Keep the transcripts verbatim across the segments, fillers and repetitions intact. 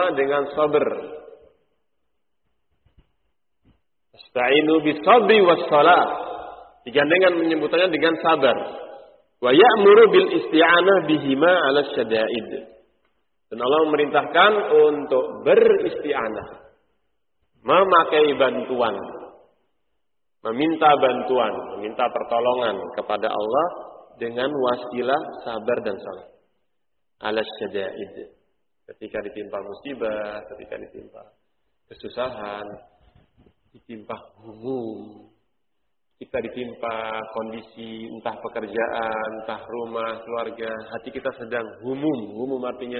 bersama dengan sabar. Ista'inu bis-sabri was-shalah. Digandengkan menyebutnya dengan sabar. Wa ya'muru bil isti'anah bihima 'ala syada'id. Dan Allah memerintahkan untuk beristi'anah. Memakai bantuan. Meminta bantuan, meminta pertolongan kepada Allah dengan wasilah sabar dan salat. 'Ala syada'id. Ketika ditimpa musibah, ketika ditimpa kesusahan, ditimpa humum, kita ditimpa kondisi entah pekerjaan, entah rumah, keluarga, hati kita sedang humum. Humum artinya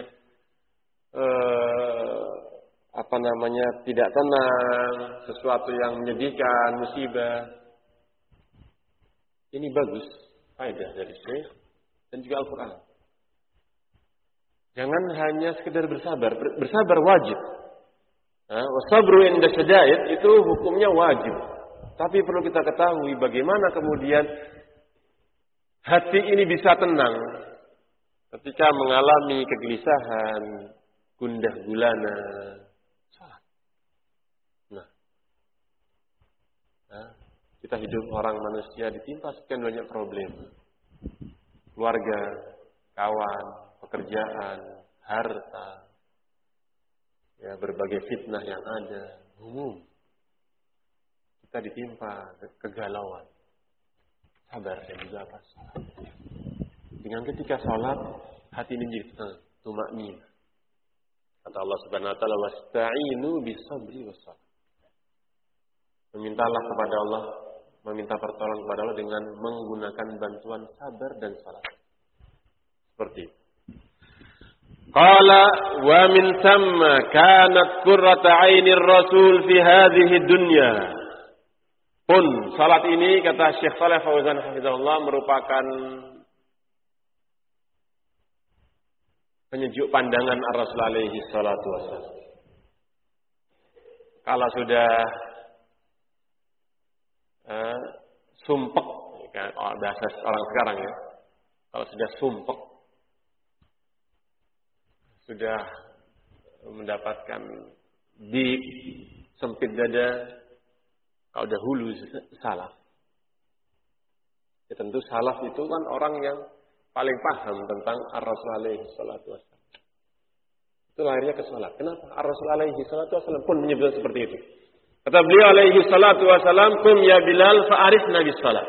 eh, apa namanya tidak tenang, sesuatu yang menyedihkan, musibah. Ini bagus, faedah dari Syekh dan juga Al-Quran. Jangan hanya sekedar bersabar, bersabar wajib. Wasabru inda syada'id itu hukumnya wajib. Tapi perlu kita ketahui bagaimana kemudian hati ini bisa tenang ketika mengalami kegelisahan, gundah gulana. Nah, nah, kita hidup orang manusia ditimpa sekian banyak problem. Keluarga, kawan, pekerjaan, harta, ya berbagai fitnah yang ada, umum. Kita ditimpa kegalauan. Sabar dan juga apa? Salat. Dengan ketika salat, hati ini menjadi tenang, tumakninah. Kata Allah Subhanahu wa taala, "Wasta'inu bis-sabri was-shalah." Memintalah kepada Allah, meminta pertolongan kepada Allah dengan menggunakan bantuan sabar dan salat. Seperti itu. Qala wa min thamma kanat qurratu 'ainir rasul fi hadhihi dunya. Pun salat ini kata Syekh Shalih Fauzan hafizahullah merupakan penyejuk pandangan Ar-Rasul alaihi salatu wasallam. Kalau sudah uh, sumpek kan oh, bahasa orang sekarang ya. Kalau sudah sumpek sudah mendapatkan di sempit dada, kalau udah hulu salaf. Ya tentu salaf itu kan orang yang paling paham tentang Ar-Rasul alaihi salatu wassalam. Itu lahirnya ke salat. Kenapa? Ar-Rasul alaihi salatu wassalam pun menyebut seperti itu. Kata beliau alaihi salatu wassalam, "Kum ya Bilal fa'arifna bis salat."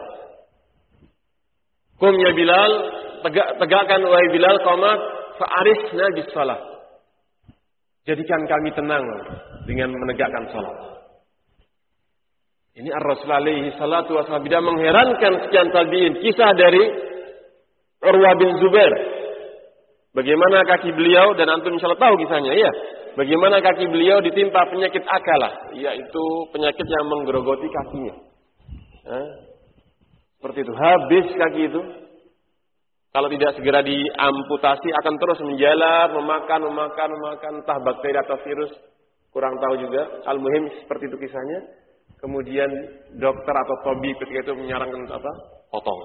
Kum ya Bilal, tegak, tegakkan wahai Bilal qamat fa'arifna bis salat. Jadikan kami tenang dengan menegakkan salat. Ini Ar-Rasul alaihi salatu wassalam tidak mengherankan sekian tabi'in. Kisah dari Urwah bin Zubair. Bagaimana kaki beliau, dan antum insyaallah tahu kisahnya ya. Bagaimana kaki beliau ditimpa penyakit akalah, yaitu penyakit yang menggerogoti kakinya. Eh? Seperti itu, habis kaki itu. Kalau tidak segera diamputasi akan terus menjalar, memakan, memakan, memakan, entah bakteri atau virus, kurang tahu juga. Al-muhim seperti itu kisahnya. Kemudian dokter atau tabib ketika itu menyarankan apa? Potong.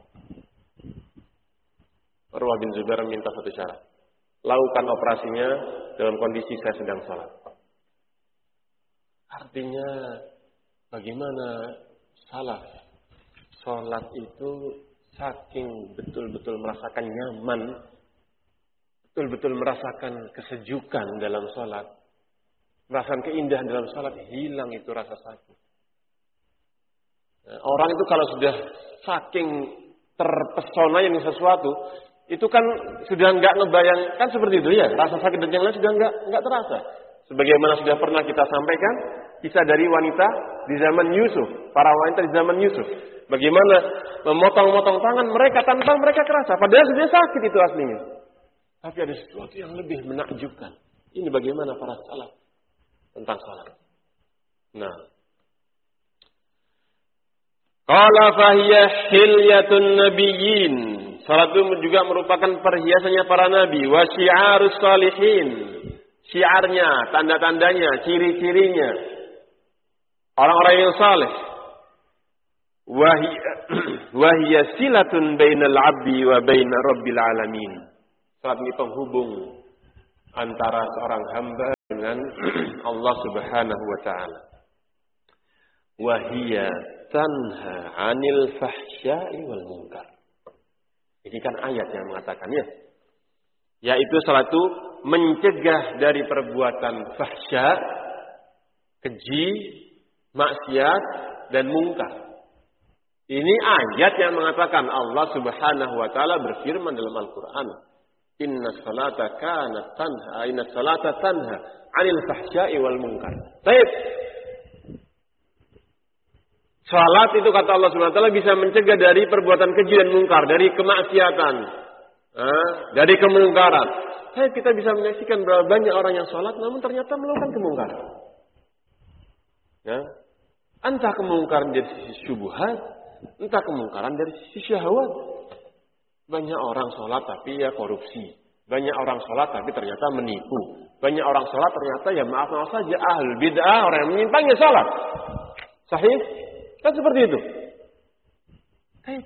Urwah bin Zubair minta satu syarat. Lakukan operasinya dalam kondisi saya sedang salat. Artinya bagaimana salaf salat itu saking betul-betul merasakan nyaman, betul-betul merasakan kesejukan dalam salat, merasakan keindahan dalam salat, hilang itu rasa sakit. Orang itu kalau sudah saking terpesona dengan sesuatu, itu kan sudah enggak ngebayang, kan seperti itu ya, rasa sakit dan yang lain sudah enggak enggak terasa. Sebagaimana sudah pernah kita sampaikan kisah dari wanita di zaman Yusuf, para wanita di zaman Yusuf, bagaimana memotong-motong tangan mereka tanpa mereka kerasa, padahal sudah sakit itu aslinya. Tapi ada sesuatu yang lebih menakjubkan. Ini bagaimana para salaf tentang salat. Nah, qala fahiya hilyatun nabiyyin. Salat itu juga merupakan perhiasannya para nabi. Wa syi'arus salihin. Syiarnya, tanda-tandanya, ciri-cirinya. Orang-orang yang saleh. Wa hiya silatun bainal 'abdi wa bain rabbil alamin. Salat ini penghubung antara seorang hamba dengan Allah Subhanahu wa taala. Wa hiya tanha 'anil fahsya'i wal munkar. Ini kan ayat yang mengatakannya. Yaitu salat itu mencegah dari perbuatan fahsya, keji, maksiat dan mungkar. Ini ayat yang mengatakan Allah Subhanahu wa taala berfirman dalam Al-Qur'an, "Inna salata kanat tanha, inna salata tanha 'anil fahsya'i wal munkar." Baik. Salat itu kata Allah Subhanahu wa taala bisa mencegah dari perbuatan keji dan mungkar, dari kemaksiatan, eh, dari kemungkaran. Baik, kita bisa menyaksikan berapa banyak orang yang salat namun ternyata melakukan kemungkaran. Ya. Entah kemungkaran dari sisi syubhat, entah kemungkaran dari sisi syahwat. Banyak orang sholat tapi ya korupsi. Banyak orang sholat tapi ternyata menipu. Banyak orang sholat ternyata ya maaf-maaf saja ahlul bid'ah, orang yang menyimpangnya sholat. Sahih? Kan seperti itu. Hey.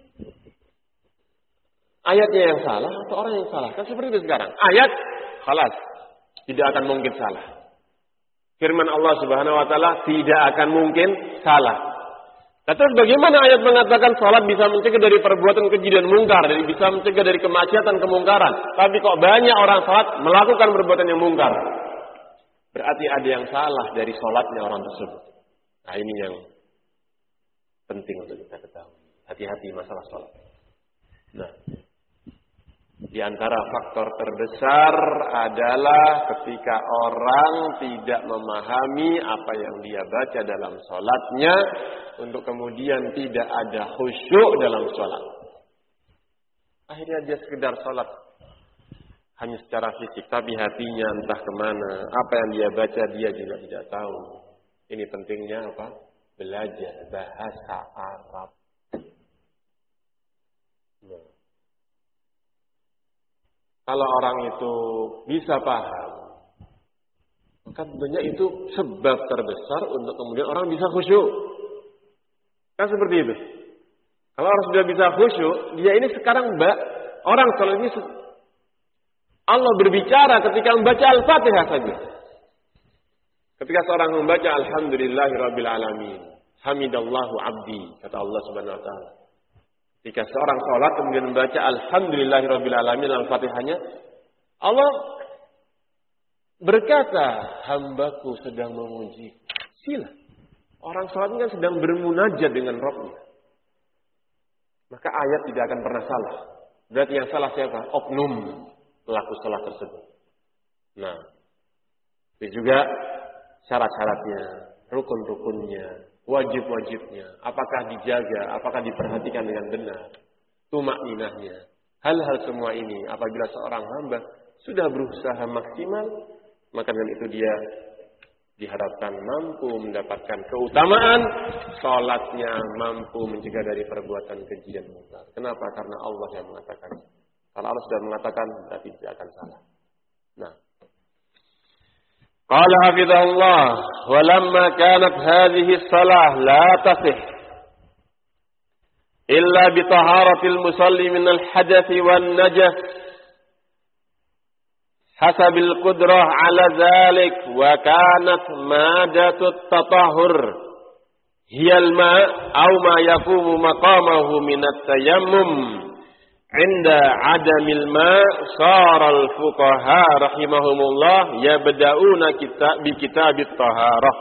Ayatnya yang salah atau orang yang salah? Kan seperti itu sekarang. Ayat, khalas. Tidak akan mungkin salah. Firman Allah Subhanahu wa taala tidak akan mungkin salah. Terus bagaimana ayat mengatakan salat bisa mencegah dari perbuatan keji dan mungkar, dari bisa mencegah dari kemaksiatan kemungkaran, tapi kok banyak orang salat melakukan perbuatan yang mungkar? Berarti ada yang salah dari salatnya orang tersebut. Nah, ini yang penting untuk kita ketahui. Hati-hati masalah salat. Nah, di antara faktor terbesar adalah ketika orang tidak memahami apa yang dia baca dalam sholatnya, untuk kemudian tidak ada khusyuk dalam sholat. Akhirnya dia sekedar sholat hanya secara fisik, tapi hatinya entah kemana. Apa yang dia baca dia juga tidak tahu. Ini pentingnya apa? Belajar bahasa Arab. Nah. Kalau orang itu bisa paham, maka tentunya itu sebab terbesar untuk kemudian orang bisa khusyuk. Kan seperti itu. Kalau orang sudah bisa khusyuk, dia ini sekarang mbak, orang sholat ini Allah berbicara ketika membaca Al-Fatihah saja. Ketika seorang membaca Alhamdulillahirabbil alamin, hamidallahu abdi, kata Allah Subhanahu wa taala. Jika seorang sholat kemudian membaca Alhamdulillahirabbil alamin Al-Fatihahnya, Allah berkata, hambaku sedang memuji. Sila. Orang sholat kan sedang bermunajat dengan Rabbnya. Maka ayat tidak akan pernah salah. Berarti yang salah siapa? Oknum pelaku sholat tersebut. Nah, itu juga syarat-syaratnya, rukun-rukunnya, wajib-wajibnya, apakah dijaga, apakah diperhatikan dengan benar, tumakninahnya. Hal-hal semua ini apabila seorang hamba sudah berusaha maksimal, maka dengan itu dia diharapkan mampu mendapatkan keutamaan, salatnya mampu mencegah dari perbuatan keji dan mungkar. Kenapa? Karena Allah yang mengatakan. Kalau Allah sudah mengatakan, berarti tidak akan salah. Nah, qala hafizahullah, walamma kanat hadhihi shalah la tasih illa bi taharatil musalli min al hadath wan najas hasabil qudrah ala dhalik, wa kanat madatut tatahhur hiya al ma aw ma yaqumu maqamahu min at tayammum inda adamil ma sara al fuqaha rahimahumullah yabda'una kitab bi kitabit taharah.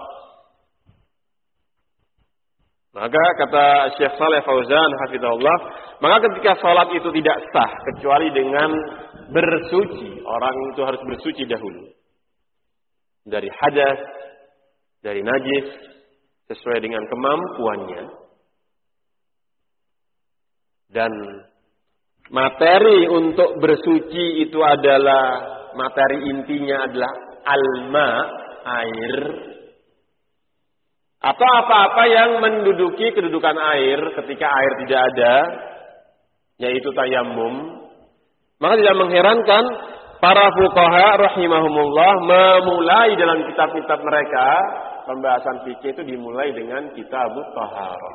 Maka kata Syekh Saleh Fauzan hafizahullah, maka ketika salat itu tidak sah kecuali dengan bersuci, orang itu harus bersuci dahulu dari hadas, dari najis sesuai dengan kemampuannya. Dan materi untuk bersuci itu adalah, materi intinya adalah alma, air, atau apa-apa yang menduduki kedudukan air ketika air tidak ada, yaitu tayammum. Maka tidak mengherankan para fuqaha rahimahumullah memulai dalam kitab-kitab mereka pembahasan fikih itu dimulai dengan kitabut taharah.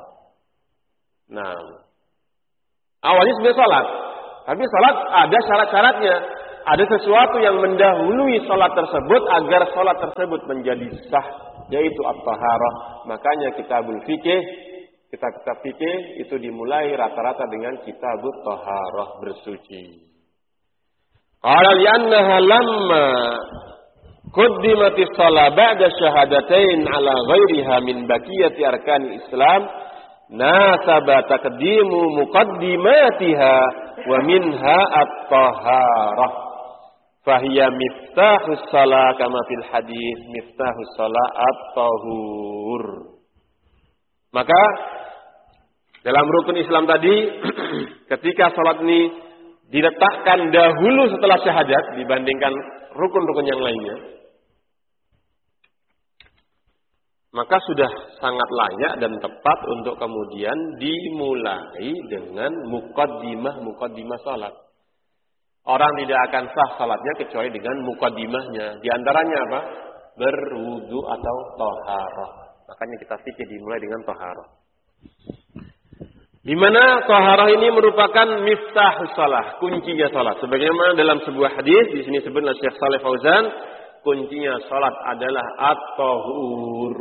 Nah, awalnya sebenarnya salat, tapi salat ada syarat-syaratnya. ada sesuatu yang mendahului salat tersebut agar salat tersebut menjadi sah, yaitu at-taharah. Makanya kitabul fikih, kitab-kitab fikih itu dimulai rata-rata dengan kitabut taharah, bersuci. Qala li'annaha lamma qaddimatis shalah ba'da syahadatain ala ghairiha min baqiyati arkanil Islam nasaba taqdimu muqaddimatiha wa minha at-taharah fahiya miftahus shalah kama fil hadis miftahus shalah at-tahur. Maka dalam rukun Islam tadi ketika salat ini diletakkan dahulu setelah syahadat dibandingkan rukun-rukun yang lainnya, maka sudah sangat layak dan tepat untuk kemudian dimulai dengan muqaddimah-muqaddimah salat. Orang tidak akan sah salatnya kecuali dengan muqaddimahnya. Di antaranya apa? Berwudu atau taharah. Makanya kita fikir dimulai dengan taharah. Di mana taharah ini merupakan miftahus shalah, kuncinya salat. Sebagaimana dalam sebuah hadis di sini disebut oleh Syekh Shalih Fauzan, kuncinya salat adalah at-tahur,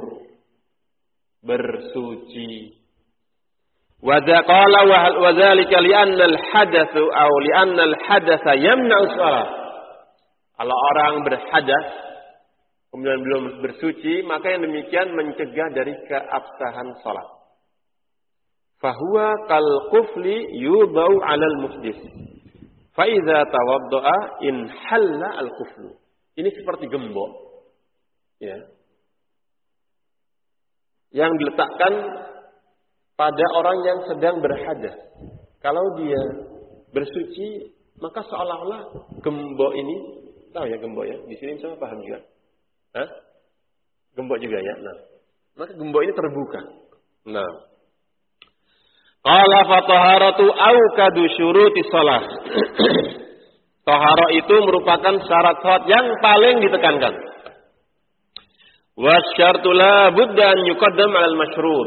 bersuci. Wa qala wa dzalika li'anna al-hadatsu aw li'anna al-hadatsa yamna'u shalah. Kalau orang berhadas kemudian belum bersuci, maka yang demikian mencegah dari keabsahan salat. Fahuwa kal qufli yudau 'alal muhdis. Fa idza tawaddaa in halla al quflu. Ini seperti gembok. Ya. Yang diletakkan pada orang yang sedang berhadas. Kalau dia bersuci, maka seolah-olah gembok ini, tahu ya gembok ya? Di sini sama paham juga. Hah? Gembok juga ya. Nah, maka gembok ini terbuka. Nah, qala fa taharatu awkadu syuruti shalah. Taharah itu merupakan syarat salat yang paling ditekankan. Wa syartu la budda an yuqaddam 'alal masyrut.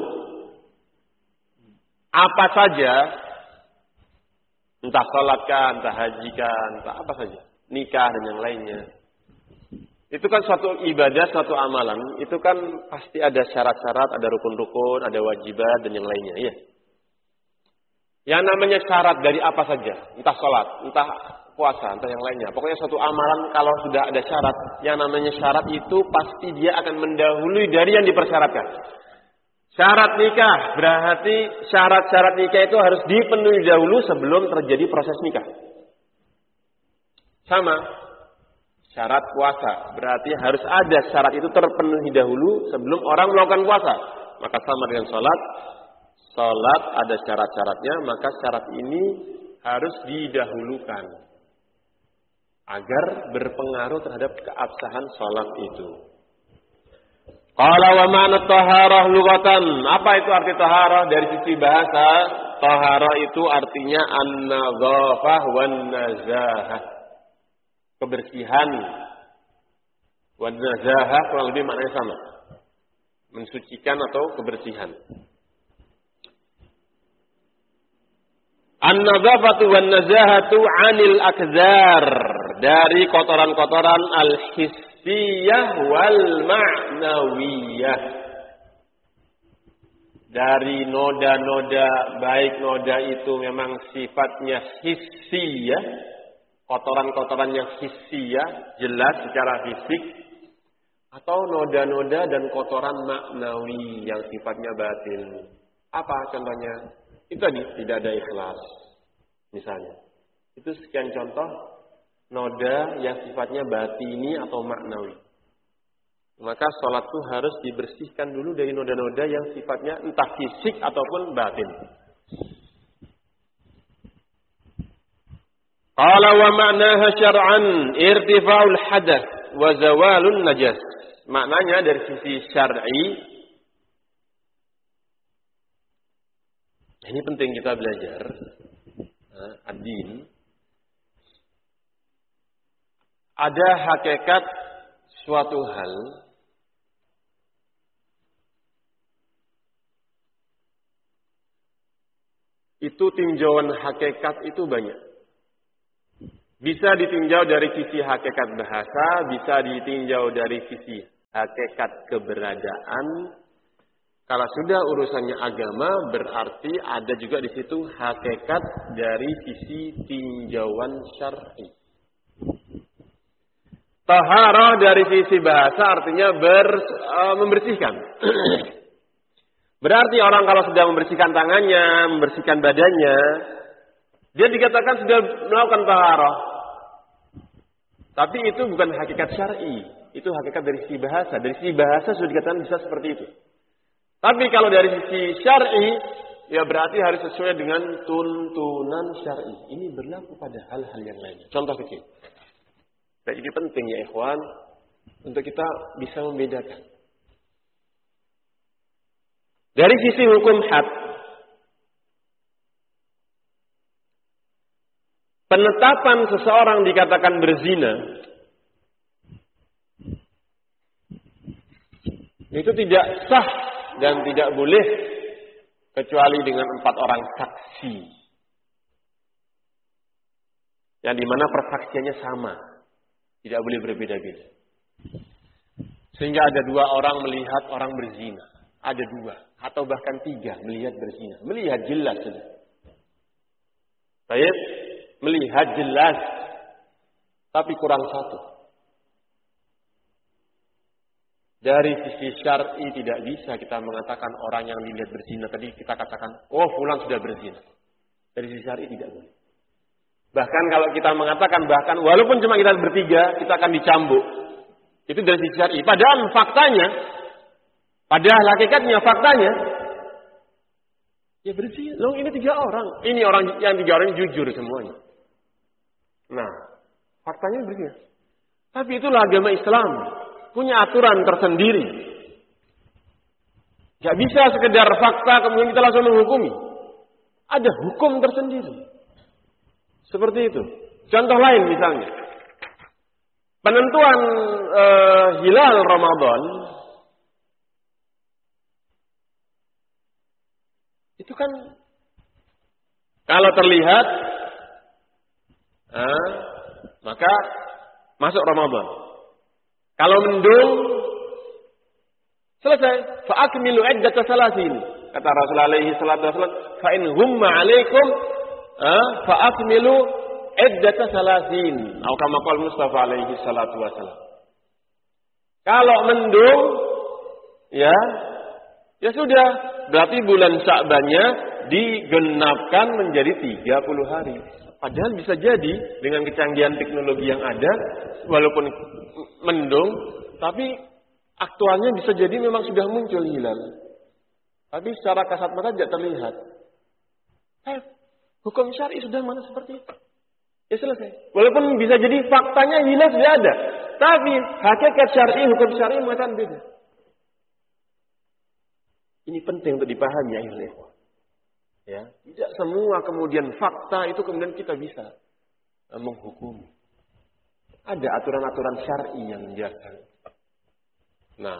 Apa saja, entah salat kah, entah haji kah, entah apa saja, nikah dan yang lainnya. Itu kan suatu ibadah, suatu amalan, itu kan pasti ada syarat-syarat, ada rukun-rukun, ada wajibat dan yang lainnya, iya. Yang namanya syarat dari apa saja, entah sholat, entah puasa, entah yang lainnya. Pokoknya suatu amalan kalau sudah ada syarat, yang namanya syarat itu pasti dia akan mendahului dari yang dipersyaratkan. Syarat nikah, berarti syarat-syarat nikah itu harus dipenuhi dahulu sebelum terjadi proses nikah. Sama, syarat puasa, berarti harus ada syarat itu terpenuhi dahulu sebelum orang melakukan puasa. Maka sama dengan sholat. Salat ada syarat-syaratnya, maka syarat ini harus didahulukan agar berpengaruh terhadap keabsahan salat itu. Qala wa ma'na taharah lughatan. Apa itu arti taharah dari sisi bahasa? Taharah itu artinya an-nadzafah wan nazahah. Kebersihan. Wan nazahah kurang lebih maknanya sama. Mensucikan atau kebersihan. An-nadzafatu wan nazahatu 'anil akdzar, dari kotoran-kotoran al-hissiyah wal ma'nawiyah. Dari noda-noda, baik noda itu memang sifatnya hissiyah, kotoran-kotoran yang hissiyah, jelas secara fisik, atau noda-noda dan kotoran maknawi yang sifatnya batin. Apa contohnya? Itu tadi, tidak ada ikhlas. Misalnya. Itu sekian contoh noda yang sifatnya batini atau maknawi. Maka sholat itu harus dibersihkan dulu dari noda-noda yang sifatnya entah fisik ataupun batin. Qala wa ma'naha syar'an irtifa'ul hadath wa zawalun najas. Maknanya dari sisi syar'i, ini penting kita belajar ad-din. Ada hakikat suatu hal itu tinjauan hakikat itu banyak. Bisa ditinjau dari sisi hakikat bahasa, bisa ditinjau dari sisi hakikat keberadaan. Kalau sudah urusannya agama, berarti ada juga di situ hakikat dari sisi tinjauan syar'i. Taharah dari sisi bahasa artinya ber, uh, membersihkan. Berarti orang kalau sedang membersihkan tangannya, membersihkan badannya, dia dikatakan sudah melakukan taharah. Tapi itu bukan hakikat syar'i, itu hakikat dari sisi bahasa. Dari sisi bahasa sudah dikatakan bisa seperti itu. Tapi kalau dari sisi syar'i, ya berarti harus sesuai dengan tuntunan syar'i. Ini berlaku pada hal-hal yang lainnya. Contoh kecil. Dan ini penting ya ikhwan, untuk kita bisa membedakan. Dari sisi hukum had, penetapan seseorang dikatakan berzina, itu tidak sah dan tidak boleh kecuali dengan empat orang saksi, yang dimana persaksiannya sama. Tidak boleh berbeda-beda. Sehingga ada dua orang melihat orang berzina. Ada dua. Atau bahkan tiga melihat berzina. Melihat jelas. Baik. Melihat jelas. Tapi kurang satu. Dari sisi syar'i tidak bisa kita mengatakan orang yang dilihat berzina. Tadi kita katakan, oh fulan sudah berzina. Dari sisi syar'i tidak boleh. Bahkan kalau kita mengatakan bahkan walaupun cuma kita bertiga, kita akan dicambuk. Itu dari sisi syar'i. Padahal faktanya, padahal hakikatnya faktanya, ya berzina. Loh ini tiga orang. Ini orang yang tiga orang jujur semuanya. Nah, faktanya berzina. Tapi itulah agama Islam. Punya aturan tersendiri. Gak bisa sekedar fakta kemudian kita langsung menghukumi. Ada hukum tersendiri. Seperti itu. Contoh lain misalnya. Penentuan uh, hilal Ramadan. Itu kan kalau terlihat uh, maka masuk Ramadan. Kalau mendung selesai. Fa'akmilu iddata salasin. Kata Rasulullah alaihi salatu wasallam, fa in humma 'alaikum fa'akmilu iddata salasin. Atau kama qala Mustafa alaihi salatu wasallam. Kalau mendung ya ya sudah, berarti bulan Sya'bannya digenapkan menjadi tiga puluh hari. Padahal bisa jadi dengan kecanggihan teknologi yang ada, walaupun mendung, tapi aktualnya bisa jadi memang sudah muncul hilal. Tapi secara kasat mata tidak terlihat. Eh, hukum syar'i sudah mana seperti itu. Ya selesai. Walaupun bisa jadi faktanya hilal sudah ada. Tapi hakikat syar'i, hukum syar'i mengatakan beda. Ini penting untuk dipahami ya ikhwan. Ya, tidak semua kemudian fakta itu kemudian kita bisa menghukumi. Ada aturan-aturan syar'i yang menjelaskan. Nah.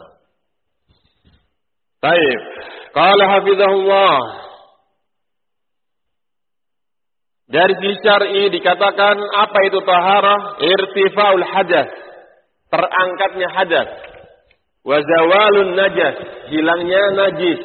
Baik. Qala hafizahullah. Dari sisi syar'i dikatakan apa itu taharah? Irtifaul hadas. Terangkatnya hadas. Wa zawalun najas. Hilangnya najis.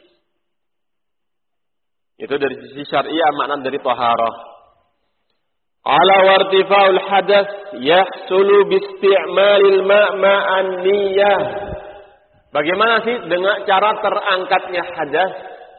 Itu dari sisi syar'i makna dari taharah. Ala wartifaul hadas yahsulu biisti'malil ma' ma'an niyyah. Bagaimana sih dengan cara terangkatnya hadas?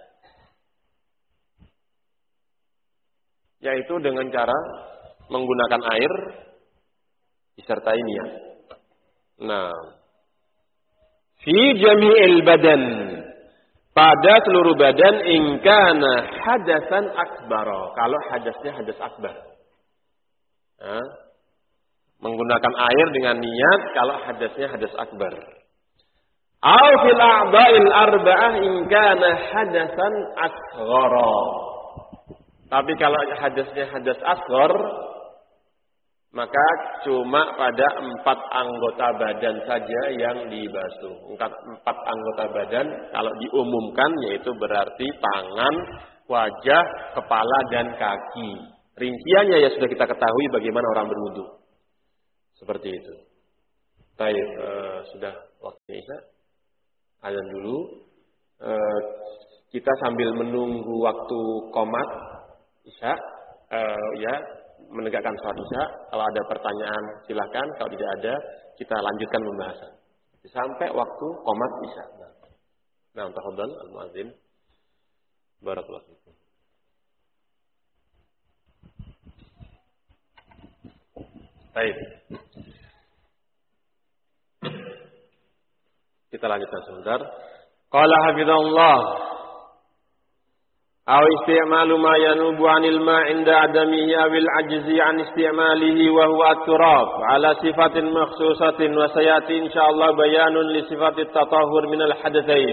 Yaitu dengan cara menggunakan air disertai niat. Nah, fi jami'il badan, pada seluruh badan, in kana hadasan akbara, kalau hadasnya hadas akbar. Nah, menggunakan air dengan niat kalau hadasnya hadas akbar. Au fil a'dha'il arba'ah in kana hadasan asghara. Tapi kalau hadasnya hadas asghar, maka cuma pada empat anggota badan saja yang dibasuh. Empat, empat anggota badan kalau diumumkan yaitu berarti tangan, wajah, kepala dan kaki. Rinciannya ya sudah kita ketahui bagaimana orang berwudu. Seperti itu. Baik, uh, sudah waktunya Isya. Azan dulu. Uh, kita sambil menunggu waktu qomat Isya, uh, ya menegakkan sholat Isya. Kalau ada pertanyaan silakan. Kalau tidak ada, kita lanjutkan pembahasan sampai waktu qomat Isya. Nah, tafadhal al-muadzin. Barakallahu fikum. Baik. Kita lanjutkan sebentar. Qala hafizahullah. Aw isti'malu ma yanubu 'anil ma' 'inda adamihi awil 'ajzi 'an isti'malihi wa huwa at-turab 'ala sifatin makhsusatin wa sayati insyaallah bayanun li sifatit tatahhur min al-hadatsain.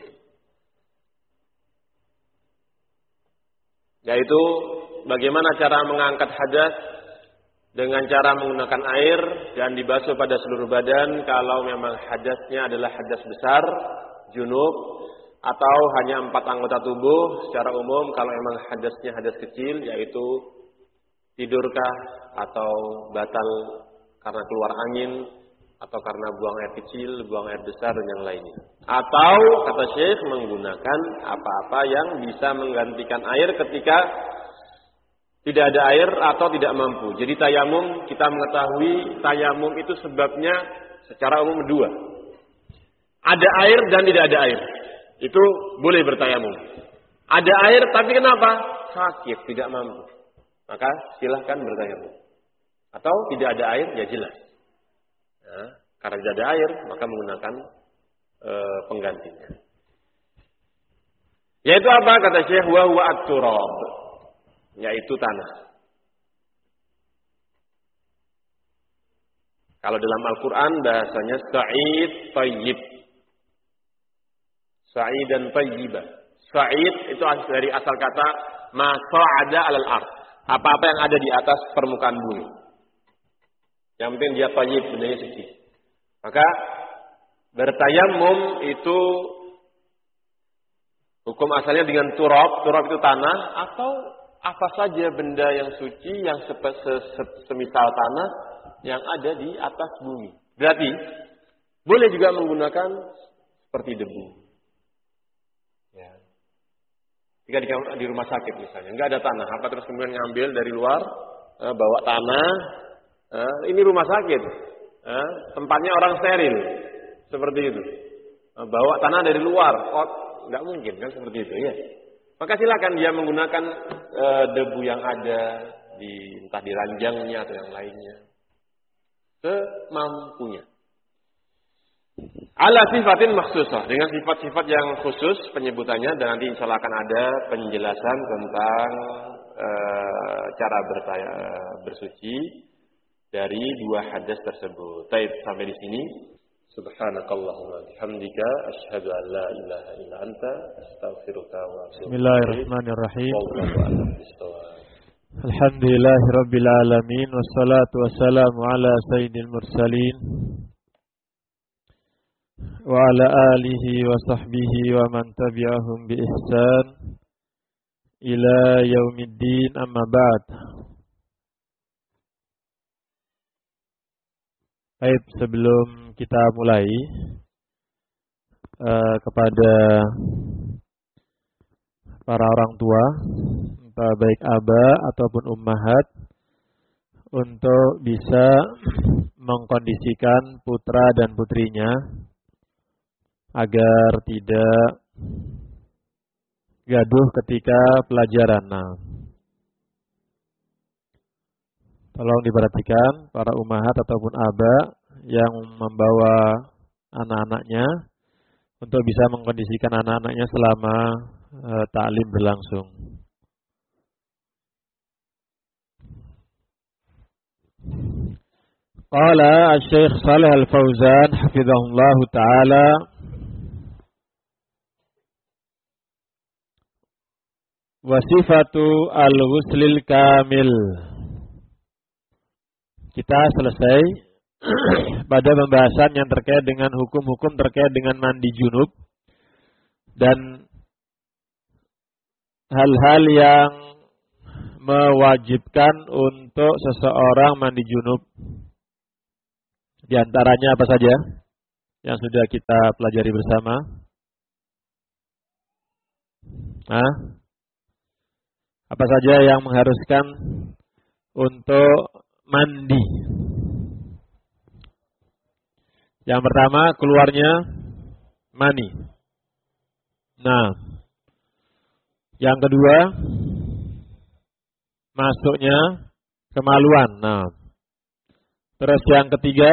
Yaitu bagaimana cara mengangkat hadas dengan cara menggunakan air dan dibasuh pada seluruh badan kalau memang hadasnya adalah hadas besar, junub, atau hanya empat anggota tubuh secara umum. Kalau memang hadasnya hadas kecil, yaitu tidurkah atau batal karena keluar angin atau karena buang air kecil, buang air besar dan yang lainnya. Atau kata Syekh menggunakan apa-apa yang bisa menggantikan air ketika tidak ada air atau tidak mampu. Jadi tayamum, kita mengetahui tayamum itu sebabnya secara umum dua. Ada air dan tidak ada air. Itu boleh bertayamum. Ada air tapi kenapa? Sakit, tidak mampu. Maka silahkan bertayamum. Atau tidak ada air, ya jelas. Nah, karena tidak ada air, maka menggunakan e, penggantinya. Yaitu apa? Kata Syekh, wa huwa at-turab. Yaitu tanah. Kalau dalam Al-Quran bahasanya sa'id tayyib. Sa'id dan tayyibah. Sa'id itu dari asal kata ma sa'ada 'alal ardh. Apa-apa yang ada di atas permukaan bumi. Yang penting dia tayyib, benarnya suci. Maka bertayamum itu hukum asalnya dengan turab. Turab itu tanah atau apa saja benda yang suci yang semisal tanah yang ada di atas bumi. Berarti boleh juga menggunakan seperti debu. Ya. Jika di, di rumah sakit misalnya, nggak ada tanah, apa terus kemudian ngambil dari luar, eh, bawa tanah, eh, ini rumah sakit, eh, tempatnya orang steril, seperti itu. Eh, bawa tanah dari luar, oh, nggak mungkin kan seperti itu ya. Maka silakan dia menggunakan e, debu yang ada di entah di ranjangnya atau yang lainnya semampunya. Ala sifatin makhsusah, dengan sifat-sifat yang khusus penyebutannya, dan nanti insya Allah akan ada penjelasan tentang e, cara bertaya, bersuci dari dua hadas tersebut. Baik, sampai di sini. Subhanakallahumma bihamdika asyhadu an la ilaha illa anta astaghfiruka wa atubu ilaik. Bismillahirrahmanirrahim. Alhamdulillahirabbil alamin wassalatu wassalamu ala sayyidil mursalin wa ala alihi wa sahbihi wa man tabi'ahum bi ihsan ila yaumiddin, amma ba'd. Baik, sebelum kita mulai uh, kepada para orang tua, entah baik aba ataupun ummahat, untuk bisa mengkondisikan putra dan putrinya agar tidak gaduh ketika pelajaran. Nah, tolong diperhatikan para ummahat ataupun aba yang membawa anak-anaknya untuk bisa mengkondisikan anak-anaknya selama e, ta'lim berlangsung. Qala Asy-Syaikh Shalih Al-Fauzan hafizahullah taala, wa sifatu al-ghuslil kamil. Kita selesai pada pembahasan yang terkait dengan hukum-hukum terkait dengan mandi junub dan hal-hal yang mewajibkan untuk seseorang mandi junub. Di antaranya apa saja yang sudah kita pelajari bersama? Hah? Apa saja yang mengharuskan untuk mandi? Yang pertama, keluarnya mani. Nah, yang kedua, masuknya kemaluan. Nah, terus yang ketiga,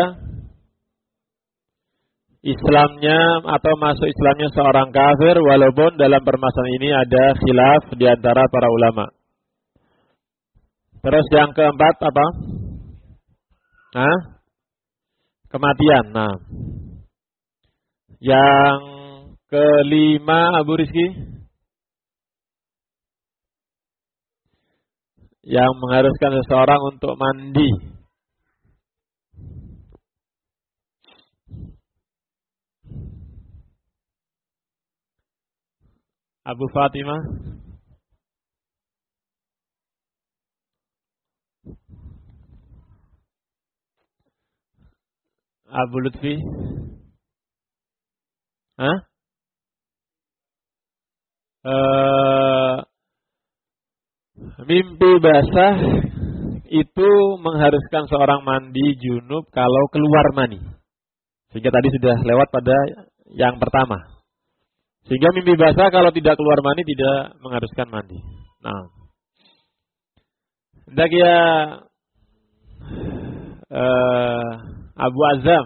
Islamnya atau masuk Islamnya seorang kafir, walaupun dalam permasalahan ini ada khilaf di antara para ulama. Terus yang keempat apa? Hah? Kematian. Nah, yang kelima, Abu Rizky, yang mengharuskan seseorang untuk mandi. Abu Fatimah. Abu Lutfi. Hah? Uh, mimpi basah itu mengharuskan seorang mandi junub kalau keluar mani. Sehingga tadi sudah lewat pada yang pertama. Sehingga mimpi basah kalau tidak keluar mani tidak mengharuskan mandi. Nah, hendak ya uh, Abu Azam.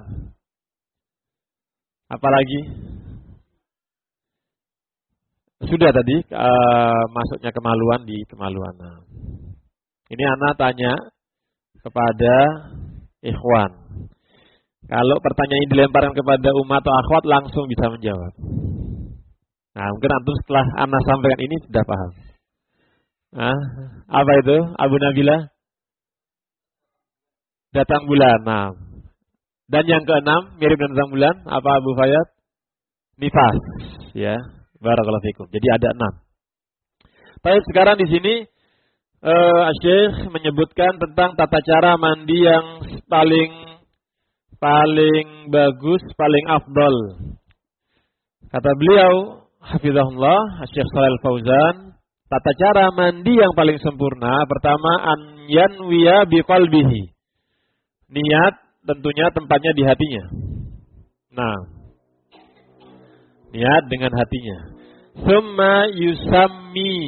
Apalagi? Sudah tadi uh, masuknya kemaluan di kemaluan. Nah, ini anak tanya kepada ikhwan. Kalau pertanyaan ini dilemparkan kepada umat atau akhwat langsung bisa menjawab. Nah, mungkin antum setelah anak sampaikan ini sudah paham. Nah, apa itu? Abu Nabila? Datang bulan. Nah, dan yang keenam mirip dengan datang bulan apa Abu Fayyad? Nifas, ya. Barakallahu fikum. Jadi ada enam. Baik, sekarang di sini uh, Syekh menyebutkan tentang tata cara mandi yang paling paling bagus, paling afdal. Kata beliau, hafizahullah, Syekh Shalal Fauzan, tata cara mandi yang paling sempurna pertama an yanwiya biqalbihi. Niat tentunya tempatnya di hatinya. Nah, niat dengan hatinya. Summa yusammi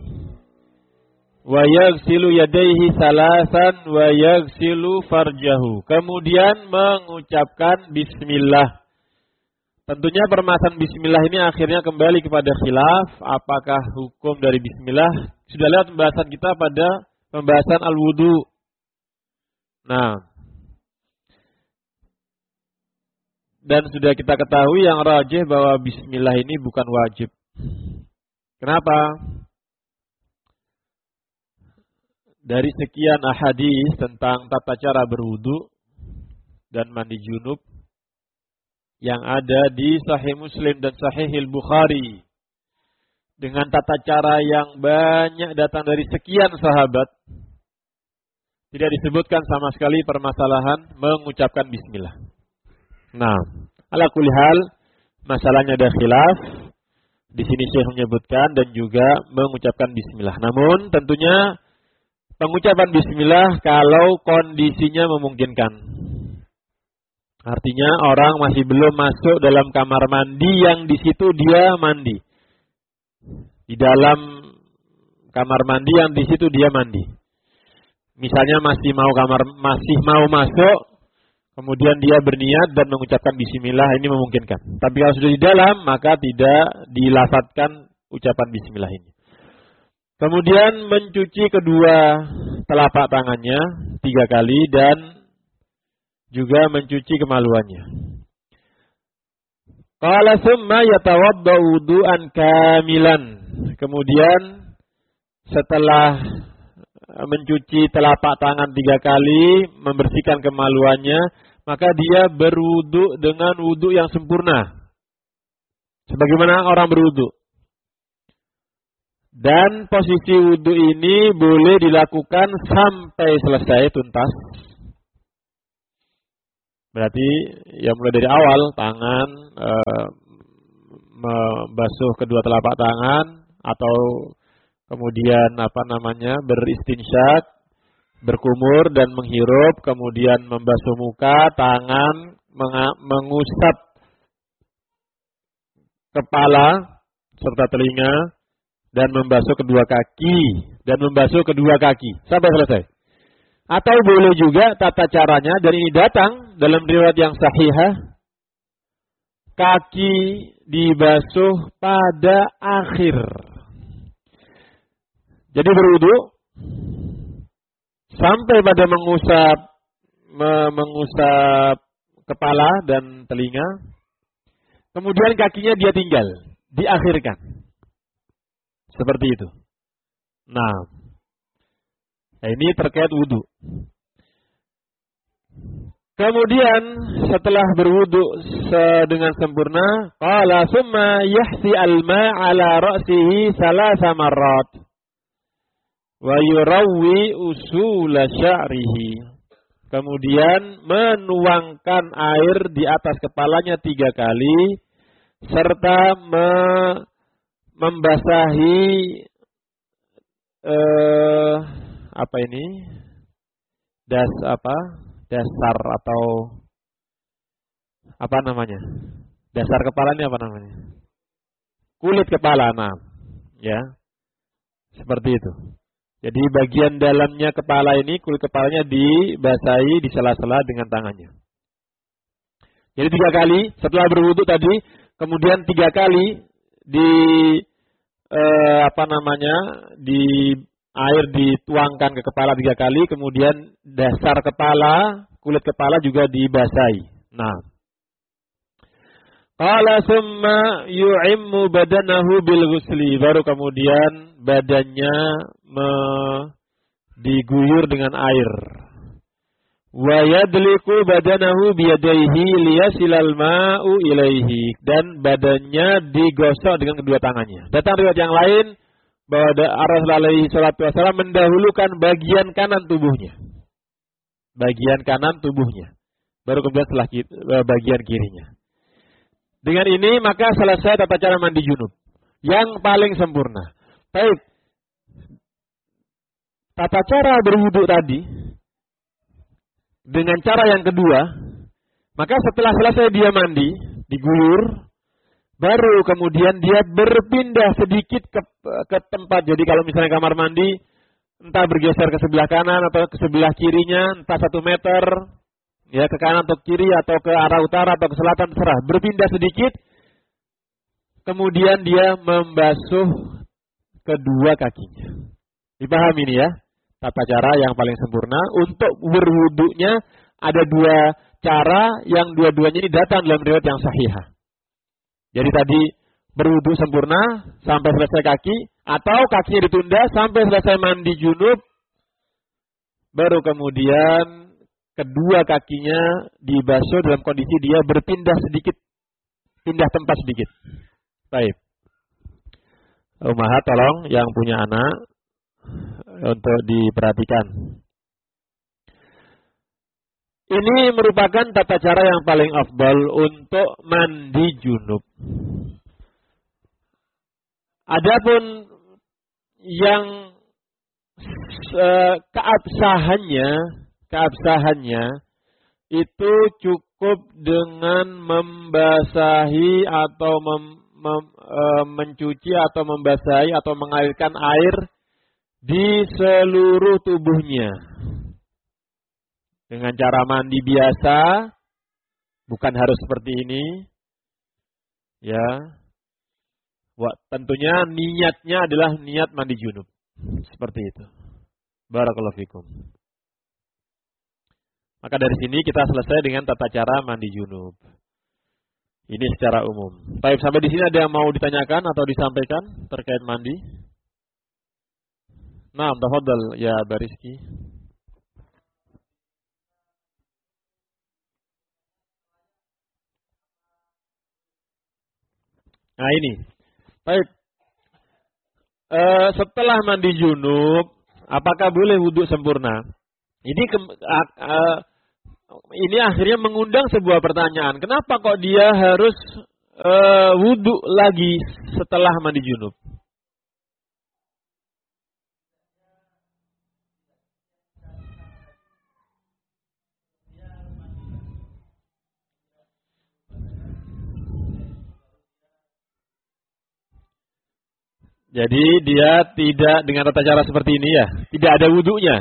wa yaghsilu yadayhi salasan wa yaghsilu farjahu. Kemudian mengucapkan bismillah. Tentunya permasalahan bismillah ini akhirnya kembali kepada khilaf. Apakah hukum dari bismillah? Sudah lewat pembahasan kita pada pembahasan al-wudu. Nah, dan sudah kita ketahui yang rajih bahwa bismillah ini bukan wajib. Kenapa? Dari sekian ahadis tentang tata cara berwudu dan mandi junub yang ada di Sahih Muslim dan Sahih Bukhari dengan tata cara yang banyak datang dari sekian sahabat, tidak disebutkan sama sekali permasalahan mengucapkan bismillah. Nah, ala kulli hal, masalahnya ada khilaf. Di sini Syekh menyebutkan dan juga mengucapkan bismillah. Namun tentunya pengucapan bismillah kalau kondisinya memungkinkan. Artinya orang masih belum masuk dalam kamar mandi yang di situ dia mandi. Di dalam kamar mandi yang di situ dia mandi. Misalnya masih mau kamar masih mau masuk, kemudian dia berniat dan mengucapkan bismillah, ini memungkinkan. Tapi kalau sudah di dalam, maka tidak dilafadzkan ucapan bismillah ini. Kemudian mencuci kedua telapak tangannya tiga kali dan juga mencuci kemaluannya. Qala tsumma yatawaddau wudu'an kamilan. Kemudian setelah mencuci telapak tangan tiga kali, membersihkan kemaluannya, maka dia berwudu dengan wudu yang sempurna. Sebagaimana orang berwudu. Dan posisi wudhu ini boleh dilakukan sampai selesai tuntas. Berarti ya mulai dari awal tangan e, membasuh kedua telapak tangan atau kemudian apa namanya beristinsyak, berkumur dan menghirup, kemudian membasuh muka, tangan, mengusap kepala serta telinga dan membasuh kedua kaki dan membasuh kedua kaki sampai selesai. Atau boleh juga tata caranya, dan ini datang dalam riwayat yang sahihah, kaki dibasuh pada akhir. Jadi berwudu sampai pada mengusap mengusap kepala dan telinga, kemudian kakinya dia tinggal, diakhirkan. Seperti itu. Nah, ini terkait wudu. Kemudian setelah berwudu dengan sempurna, qala summa yahsi al-ma' ala ra'sihi salasa marrat wa yurawwi usul sya'rihi. Kemudian menuangkan air di atas kepalanya tiga kali serta me, membasahi eh, apa ini? Das apa? Dasar atau apa namanya? Dasar kepala ini apa namanya? Kulit kepala, nah, ya. Seperti itu. Jadi bagian dalamnya kepala ini, kulit kepalanya dibasahi di sela-sela dengan tangannya. Jadi tiga kali setelah berwudu tadi, kemudian tiga kali di eh, apa namanya? Di air dituangkan ke kepala tiga kali, kemudian dasar kepala, kulit kepala juga dibasahi. Nah, qala summa yu'immu badanahu bil ghusli, baru kemudian badannya me, diguyur dengan air. Wa yadliku badanahu biyadaihi liyasilal ma'u ilaihi, dan badannya digosok dengan kedua tangannya. Datang riwayat yang lain bahwa Rasulullah alaihi salatu wasallam mendahulukan bagian kanan tubuhnya. Bagian kanan tubuhnya. Baru kemudian setelah bagian kirinya. Dengan ini maka selesai tata cara mandi junub yang paling sempurna. Baik. Tata cara berwudu tadi dengan cara yang kedua, maka setelah selesai dia mandi, diguyur, baru kemudian dia berpindah sedikit ke, ke tempat. Jadi kalau misalnya kamar mandi, entah bergeser ke sebelah kanan atau ke sebelah kirinya, entah satu meter, ya ke kanan atau kiri atau ke arah utara atau ke selatan, terserah. Berpindah sedikit, kemudian dia membasuh kedua kakinya. Dipahami ini ya, tata cara yang paling sempurna. Untuk berwudunya ada dua cara yang dua-duanya ini datang dalam riwayat yang sahihah. Jadi tadi berwudu sempurna sampai selesai kaki, atau kakinya ditunda sampai selesai mandi junub, baru kemudian kedua kakinya dibasuh dalam kondisi dia berpindah sedikit, pindah tempat sedikit. Baik. Umahat tolong yang punya anak untuk diperhatikan. Ini merupakan tata cara yang paling afdal untuk mandi junub. Adapun yang uh, keabsahannya, keabsahannya itu cukup dengan membasahi atau mem, mem, uh, mencuci atau membasahi atau mengalirkan air di seluruh tubuhnya. Dengan cara mandi biasa, bukan harus seperti ini. Ya. Wah, tentunya niatnya adalah niat mandi junub. Seperti itu. Barakallahu fikum. Maka dari sini kita selesai dengan tata cara mandi junub. Ini secara umum. Baik, sampai di sini ada yang mau ditanyakan atau disampaikan terkait mandi? Nah, tafadhal ya Bariski. Nah ini, baik. uh, setelah mandi junub, apakah boleh wudhu sempurna? Ini ke, uh, uh, ini akhirnya mengundang sebuah pertanyaan. Kenapa kok dia harus uh, wudhu lagi setelah mandi junub? Jadi dia tidak dengan tata cara seperti ini ya, tidak ada wudhunya.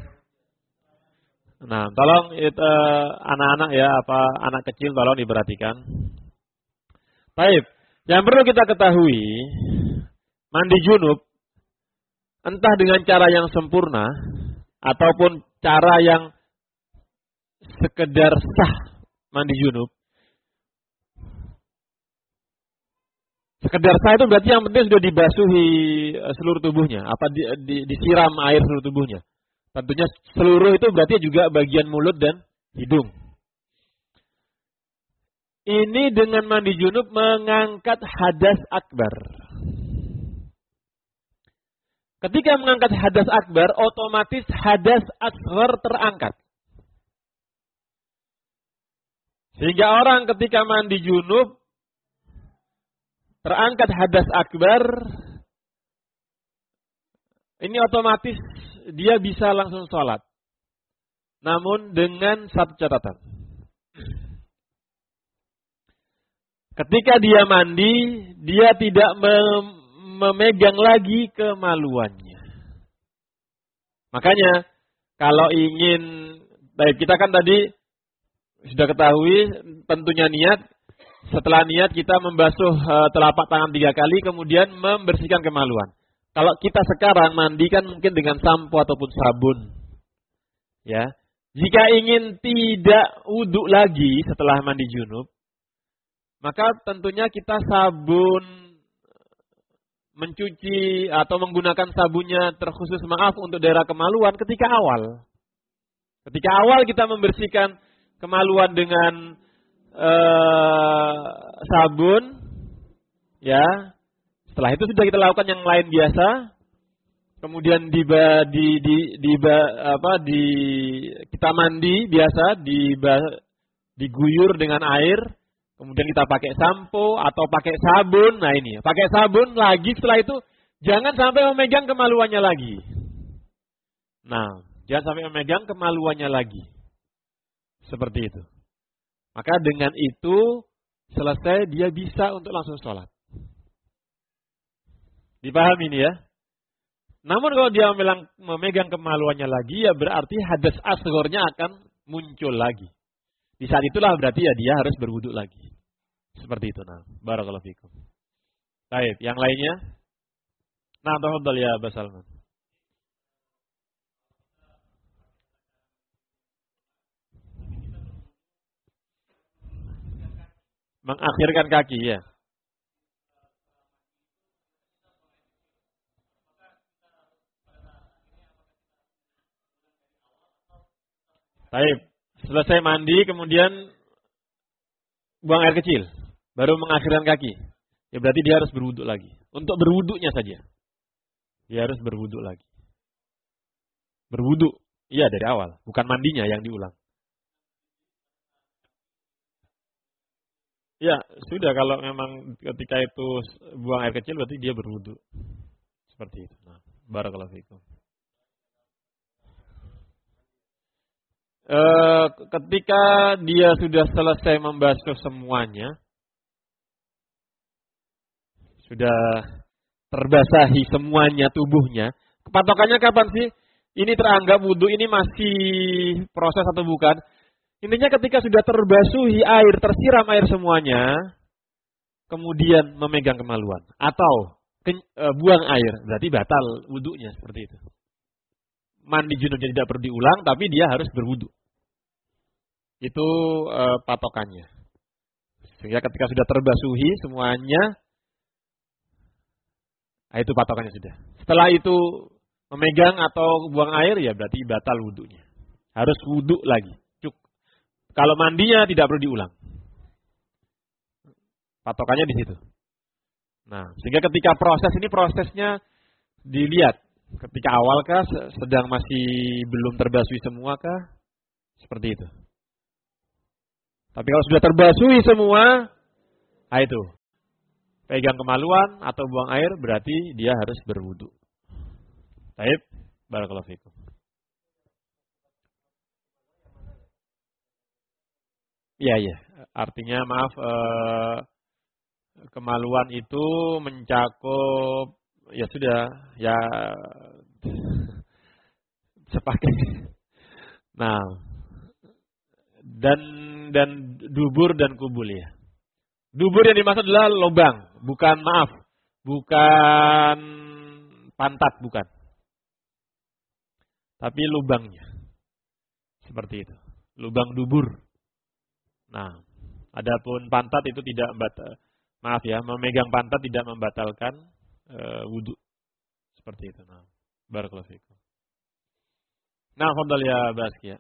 Nah, tolong it, uh, anak-anak ya, apa anak kecil tolong diperhatikan. Baik, yang perlu kita ketahui, mandi junub entah dengan cara yang sempurna ataupun cara yang sekedar sah mandi junub. Sekedar sah itu berarti yang penting sudah dibasuhi seluruh tubuhnya, apa di, di, disiram air seluruh tubuhnya. Tentunya seluruh itu berarti juga bagian mulut dan hidung. Ini dengan mandi junub mengangkat hadas akbar. Ketika mengangkat hadas akbar, otomatis hadas asghar terangkat. Sehingga orang ketika mandi junub terangkat hadas akbar, ini otomatis dia bisa langsung sholat. Namun dengan satu catatan. Ketika dia mandi, dia tidak mem- memegang lagi kemaluannya. Makanya, kalau ingin, baik kita kan tadi sudah ketahui tentunya niat. Setelah niat kita membasuh uh, telapak tangan tiga kali, kemudian membersihkan kemaluan. Kalau kita sekarang mandi kan mungkin dengan sampo ataupun sabun. Ya, jika ingin tidak wudhu lagi setelah mandi junub, maka tentunya kita sabun mencuci atau menggunakan sabunnya terkhusus maaf untuk daerah kemaluan ketika awal. Ketika awal kita membersihkan kemaluan dengan Uh, sabun, ya. Setelah itu sudah kita lakukan yang lain biasa. Kemudian di di di, di apa di kita mandi biasa, di diguyur dengan air. Kemudian kita pakai sampo atau pakai sabun. Nah ini, pakai sabun lagi. Setelah itu jangan sampai memegang kemaluannya lagi. Nah, jangan sampai memegang kemaluannya lagi. Seperti itu. Maka dengan itu selesai dia bisa untuk langsung sholat. Dipahami ini ya. Namun kalau dia memegang kemaluannya lagi ya berarti hadas asghornya akan muncul lagi. Di saat itulah berarti ya dia harus berwudu lagi. Seperti itu. Nah, barakallahu fikum. Baik, yang lainnya? Nah, tafadhal ya Abah Salman. Mengakhirkan kaki ya. Baik, selesai mandi kemudian buang air kecil, baru mengakhirkan kaki. Ya berarti dia harus berwudu lagi. Untuk berwudunya saja. Dia harus berwudu lagi. Berwudu, iya dari awal, bukan mandinya yang diulang. Ya, sudah kalau memang ketika itu buang air kecil berarti dia berwudu. Seperti itu. Nah, barakallahu fikum. E, ketika dia sudah selesai membasuh semuanya, sudah terbasahi semuanya tubuhnya, patokannya kapan sih? Ini teranggap wudu ini masih proses atau bukan? Intinya ketika sudah terbasuhi air, tersiram air semuanya, kemudian memegang kemaluan. Atau ke, e, buang air, berarti batal wudunya seperti itu. Mandi junubnya tidak perlu diulang, tapi dia harus berwudu. Itu e, patokannya. Sehingga ketika sudah terbasuhi semuanya, itu patokannya sudah. Setelah itu memegang atau buang air, ya berarti batal wudunya. Harus wudu lagi. Kalau mandinya tidak perlu diulang. Patokannya di situ. Nah, sehingga ketika proses ini prosesnya dilihat ketika awalkah sedang masih belum terbasui semuakah? Seperti itu. Tapi kalau sudah terbasui semua, nah itu pegang kemaluan atau buang air berarti dia harus berwudu. Baik, barakallahu fikum. Iya, iya. Artinya maaf, eh, kemaluan itu mencakup, ya sudah, ya sepaket. Nah, dan dan dubur dan kubul ya. Dubur yang dimaksud adalah lubang, bukan maaf, bukan pantat, bukan. Tapi lubangnya. Seperti itu. Lubang dubur. Nah, adapun pantat itu tidak membatal, maaf ya, memegang pantat tidak membatalkan e, wudu. Seperti itu. Nah, barakallahu fikum. Nah, fadhal ya Baskia.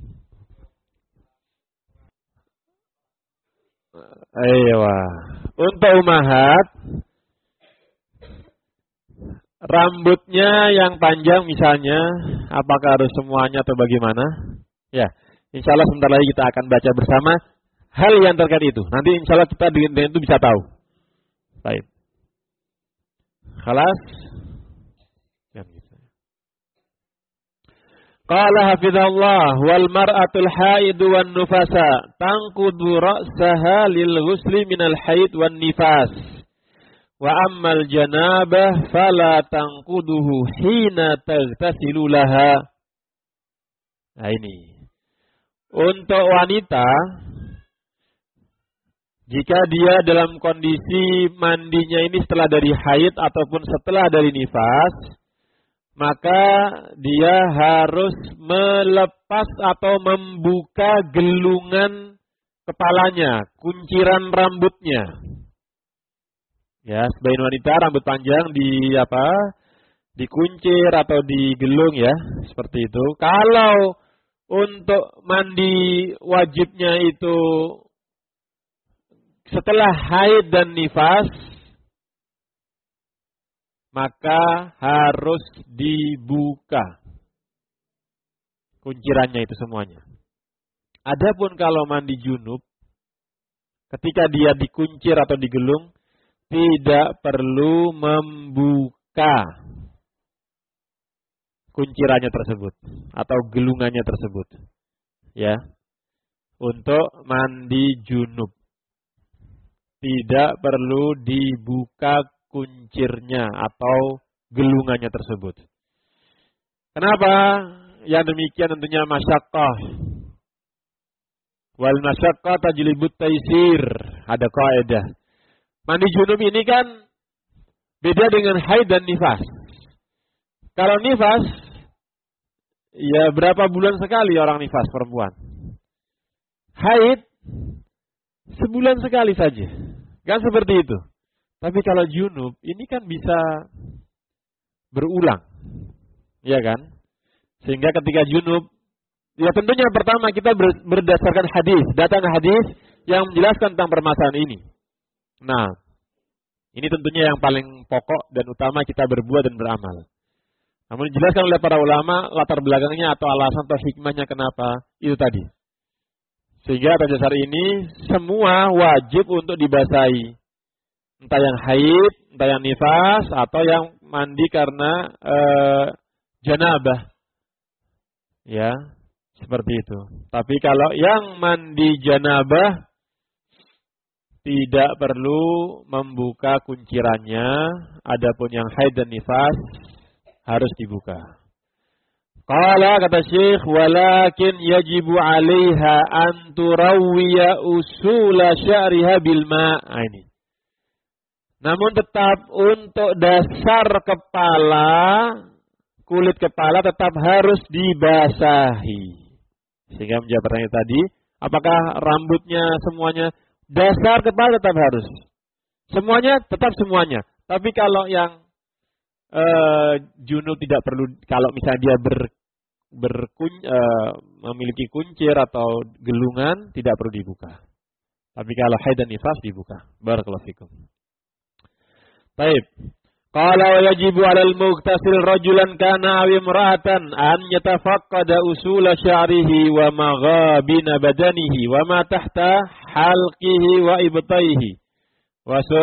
Ayo, untuk umahat rambutnya yang panjang misalnya, apakah harus semuanya atau bagaimana? Ya, insya Allah sebentar lagi kita akan baca bersama hal yang terkait itu. Nanti insya Allah kita dengan itu bisa tahu. Baik. Khalas. Qala hafizallah wal mar'atul haid wan nufasa tanqudu ra'saha lil ghusli minal haid wan nifas. Wa ammal janabah fala tanquduhu hina taghtasilu laha. Nah ini. Untuk wanita, jika dia dalam kondisi mandinya ini setelah dari haid ataupun setelah dari nifas, maka dia harus melepas atau membuka gelungan kepalanya, kunciran rambutnya. Ya, sebagian wanita rambut panjang di apa? Dikuncir atau digelung ya, seperti itu. Kalau untuk mandi wajibnya itu setelah haid dan nifas, maka harus dibuka kuncirannya itu semuanya. Adapun kalau mandi junub, ketika dia dikuncir atau digelung, tidak perlu membuka kuncirannya tersebut atau gelungannya tersebut. Ya. Untuk mandi junub tidak perlu dibuka kuncirnya atau gelungannya tersebut. Kenapa? Yang demikian tentunya masyaqqah. Wal masyaqqah tajlibut taisir. Ada kaidah. Mandi junub ini kan beda dengan haid dan nifas. Kalau nifas, ya berapa bulan sekali orang nifas perempuan. Haid, sebulan sekali saja. Kan seperti itu. Tapi kalau junub, ini kan bisa berulang. Ya kan? Sehingga ketika junub, ya tentunya pertama kita berdasarkan hadis, datang hadis yang menjelaskan tentang permasalahan ini. Nah, ini tentunya yang paling pokok dan utama kita berbuat dan beramal. Namun dijelaskan oleh para ulama latar belakangnya atau alasan atau hikmahnya kenapa itu tadi. Sehingga atas dasar ini semua wajib untuk dibasahi. Entah yang haid, entah yang nifas, atau yang mandi karena e, janabah. Ya, seperti itu. Tapi kalau yang mandi janabah, tidak perlu membuka kuncirannya. Adapun yang haid dan nifas, harus dibuka. Qala kata Syekh, walakin yajibu 'alaiha an turawwiya usula sya'riha bil ma'. Ini. Namun tetap untuk dasar kepala, kulit kepala tetap harus dibasahi. Sehingga menjawab pertanyaan tadi, apakah rambutnya semuanya, dasar kepala tetap harus. Semuanya tetap semuanya. Tapi kalau yang Uh, junub tidak perlu, kalau misalnya dia ber, berkun, uh, memiliki kuncir atau gelungan tidak perlu dibuka. Tapi kalau haid dan nifas dibuka. Barakallahu fikum. Baik. Qala wa yajibu 'alal mughtasil rajulan kana aw imra'atan an yatafaqqada usula sya'rihi wa maghabina badanihi wa ma tahta halqihi wa ibtaihi wa